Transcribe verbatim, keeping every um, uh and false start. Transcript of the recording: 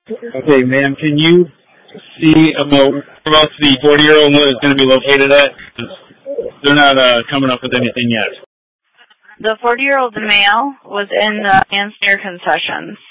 Okay, ma'am, can you see about whereabouts the forty-year-old is going to be located at? They're not uh, coming up with anything yet. The forty-year-old male was in the Ansner concessions.